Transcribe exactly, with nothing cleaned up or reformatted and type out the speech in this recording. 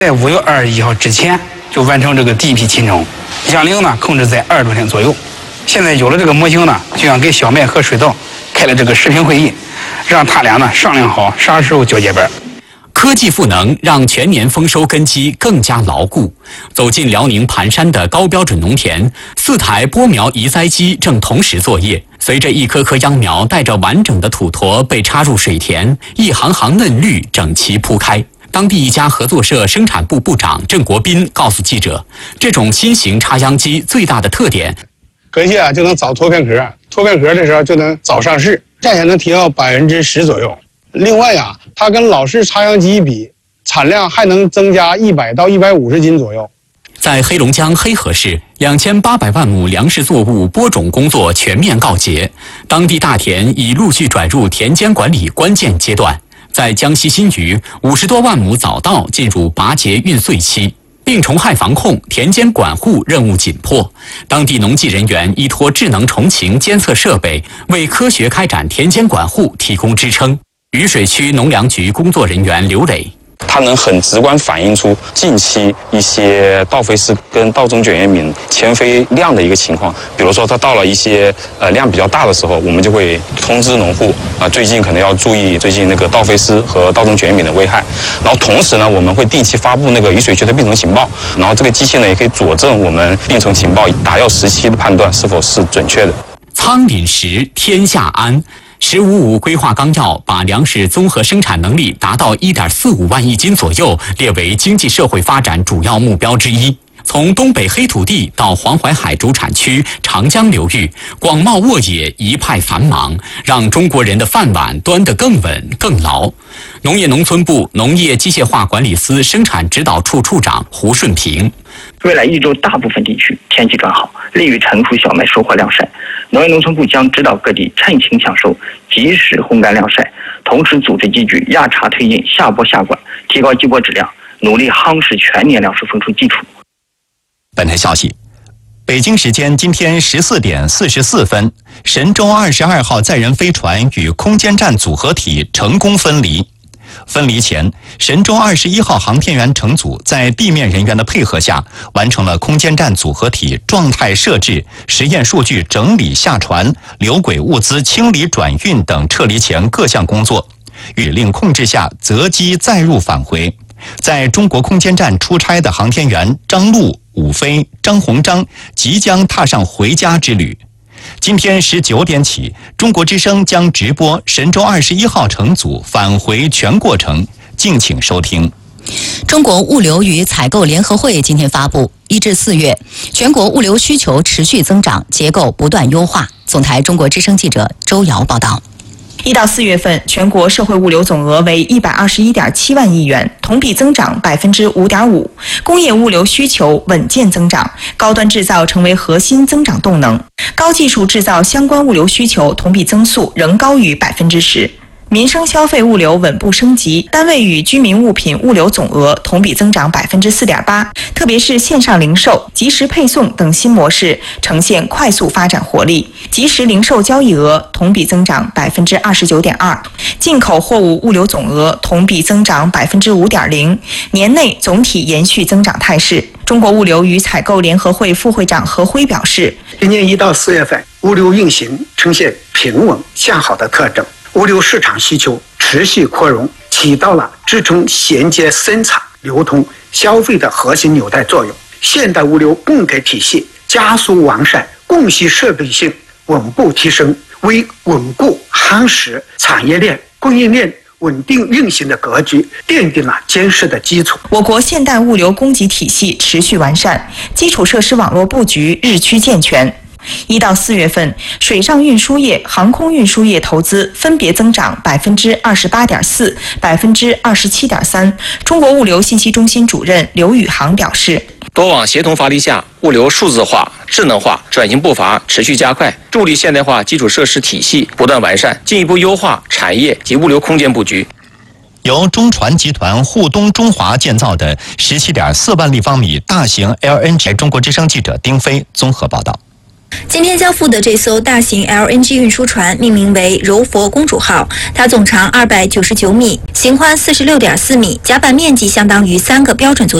在五月二十一号之前就完成这个第一批禽种，养龄呢控制在二十多天左右。现在有了这个模型呢，就想给小麦和水稻开了这个视频会议，让他俩呢商量好啥时候交接班。 科技赋能让全年丰收根基更加牢固。走进辽宁盘山的高标准农田，四台播苗移栽机正同时作业。随着一颗颗秧苗带着完整的土坨被插入水田，一行行嫩绿整齐铺开。当地一家合作社生产部部长郑国斌告诉记者，这种新型插秧机最大的特点， 割下啊就能早脱片壳，脱片壳的时候就能早上市，价钱能提到百分之十左右。另外呀、啊，它跟老式插秧机比，产量还能增加一百到一百五十斤左右。 在黑龙江黑河市，两千八百万亩粮食作物播种工作全面告捷，当地大田已陆续转入田间管理关键阶段。在江西新余，五十多万亩早稻进入拔节运穗期，病虫害防控、田间管护任务紧迫。当地农技人员依托智能虫禽监测设备，为科学开展田间管护提供支撑。渝水区农粮局工作人员刘磊。 它能很直观反映出近期一些稻肥丝跟稻种卷叶敏迁飞量的一个情况。比如说，它到了一些呃量比较大的时候，我们就会通知农户啊、呃，最近可能要注意最近那个稻肥丝和稻种卷叶敏的危害。然后同时呢，我们会定期发布那个渝水区的病虫情报，然后这个机器呢也可以佐证我们病虫情报打药时期的判断是否是准确的。 仓廪实，天下安。“十五五”规划纲要把粮食综合生产能力达到 一点四五万亿斤左右列为经济社会发展主要目标之一。从东北黑土地到黄淮海主产区、长江流域，广袤沃野一派繁忙，让中国人的饭碗端得更稳更牢。农业农村部农业机械化管理司生产指导处处长胡顺平： 未来一周大部分地区天气转好，利于成熟小麦收获晾晒。农业农村部将指导各地趁晴抢收，及时烘干晾晒，同时组织机具压茬推进下播下管，提高机播质量，努力夯实全年粮食丰收基础。 本台消息，北京时间今天十四点四十四分，神舟二十二号载人飞船与空间站组合体成功分离。分离前，神舟二十一号航天员乘组在地面人员的配合下，完成了空间站组合体状态设置、实验数据整理下传、留轨物资清理转运等撤离前各项工作，语令控制下择机载入返回。在中国空间站出差的航天员张陆、武飞、张鸿章即将踏上回家之旅。今天十九点起，中国之声将直播神舟二十一号乘组返回全过程，敬请收听。 中国物流与采购联合会今天发布，一至四月，全国物流需求持续增长，结构不断优化。总台中国之声记者周瑶报道。 一到四月份，全国社会物流总额为一百二十一点七万亿元，同比增长百分之五点五。工业物流需求稳健增长，高端制造成为核心增长动能。高技术制造相关物流需求同比增速仍高于百分之十。民生消费物流稳步升级，单位与居民物品物流总额同比增长百分之四点八，特别是线上零售、即时配送等新模式呈现快速发展活力，即时零售交易额同比增长百分之二十九点二，进口货物物流总额同比增长百分之五点零，年内总体延续增长态势。中国物流与采购联合会副会长何辉表示， 今年一到四月份，物流运行呈现平稳向好的特征。物流市场需求持续扩容，起到了支撑衔接生产、流通、消费的核心纽带作用。现代物流供给体系加速完善，供需适配性稳步提升，为稳固夯实产业链、供应链稳定运行的格局奠定了坚实的基础。 我国现代物流供给体系持续完善，基础设施网络布局日趋健全。一到四月份，水上运输业、航空运输业投资分别增长百分之二十八点四、百分之二十七点三。中国物流信息中心主任刘宇航表示， 多网协同发力下，物流数字化、智能化转型步伐持续加快，助力现代化基础设施体系不断完善，进一步优化产业及物流空间布局。 由中船集团沪东中华建造的十七点四万立方米大型 L N G， 中国之声记者丁飞综合报道。 今天交付的这艘大型 L N G 运输船命名为柔佛公主号，它总长二百九十九米，型宽四十六点四米，甲板面积相当于三个标准足